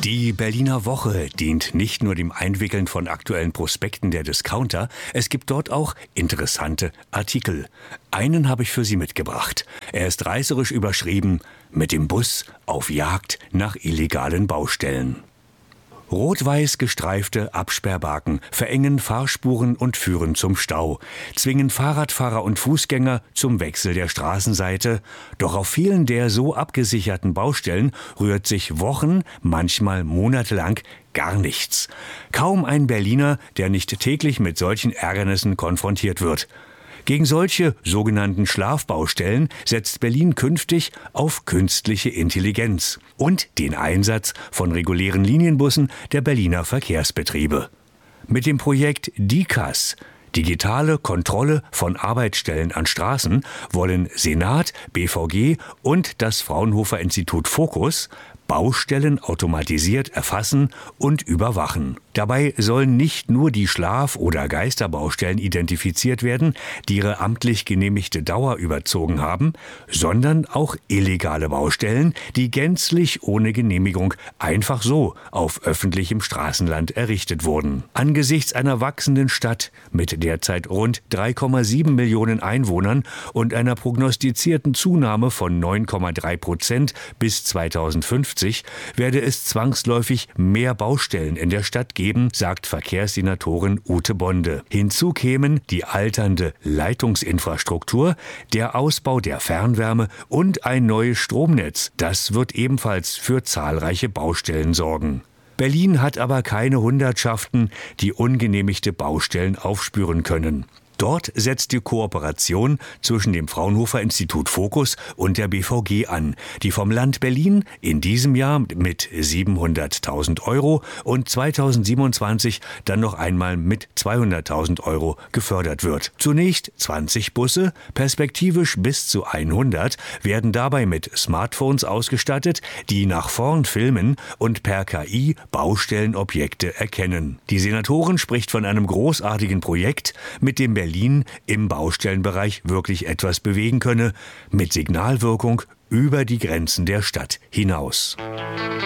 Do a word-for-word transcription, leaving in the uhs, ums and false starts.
Die Berliner Woche dient nicht nur dem Einwickeln von aktuellen Prospekten der Discounter, es gibt dort auch interessante Artikel. Einen habe ich für Sie mitgebracht. Er ist reißerisch überschrieben: Mit dem Bus auf Jagd nach illegalen Baustellen. Rot-weiß gestreifte Absperrbalken verengen Fahrspuren und führen zum Stau, zwingen Fahrradfahrer und Fußgänger zum Wechsel der Straßenseite. Doch auf vielen der so abgesicherten Baustellen rührt sich Wochen, manchmal monatelang gar nichts. Kaum ein Berliner, der nicht täglich mit solchen Ärgernissen konfrontiert wird. Gegen solche sogenannten Schlafbaustellen setzt Berlin künftig auf künstliche Intelligenz und den Einsatz von regulären Linienbussen der Berliner Verkehrsbetriebe. Mit dem Projekt D I C A S, Digitale Kontrolle von Arbeitsstellen an Straßen, wollen Senat, B V G und das Fraunhofer Institut Focus Baustellen automatisiert erfassen und überwachen. Dabei sollen nicht nur die Schlaf- oder Geisterbaustellen identifiziert werden, die ihre amtlich genehmigte Dauer überzogen haben, sondern auch illegale Baustellen, die gänzlich ohne Genehmigung einfach so auf öffentlichem Straßenland errichtet wurden. Angesichts einer wachsenden Stadt mit derzeit rund drei Komma sieben Millionen Einwohnern und einer prognostizierten Zunahme von neun Komma drei Prozent bis zweitausendfünfzig werde es zwangsläufig mehr Baustellen in der Stadt geben, sagt Verkehrssenatorin Ute Bonde. Hinzu kämen die alternde Leitungsinfrastruktur, der Ausbau der Fernwärme und ein neues Stromnetz. Das wird ebenfalls für zahlreiche Baustellen sorgen. Berlin hat aber keine Hundertschaften, die ungenehmigte Baustellen aufspüren können. Dort setzt die Kooperation zwischen dem Fraunhofer Institut Focus und der B V G an, die vom Land Berlin in diesem Jahr mit siebenhunderttausend Euro und zweitausendsiebenundzwanzig dann noch einmal mit zweihunderttausend Euro gefördert wird. Zunächst zwanzig Busse, perspektivisch bis zu hundert, werden dabei mit Smartphones ausgestattet, die nach vorn filmen und per K I Baustellenobjekte erkennen. Die Senatorin spricht von einem großartigen Projekt, mit dem Berlin im Baustellenbereich wirklich etwas bewegen könne, mit Signalwirkung über die Grenzen der Stadt hinaus.